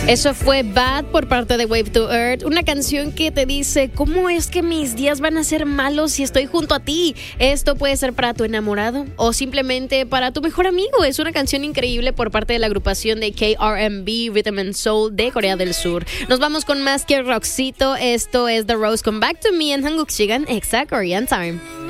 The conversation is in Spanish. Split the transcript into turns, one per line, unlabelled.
Eso fue Bad por parte de Wave to Earth, una canción que te dice, ¿cómo es que mis días van a ser malos si estoy junto a ti? Esto puede ser para tu enamorado o simplemente para tu mejor amigo. Es una canción increíble por parte de la agrupación de KRMB Rhythm and Soul de Corea del Sur. Nos vamos con más que rockcito. Esto es The Rose con Back to Me en Hanguk Sigan Exa Korean Time.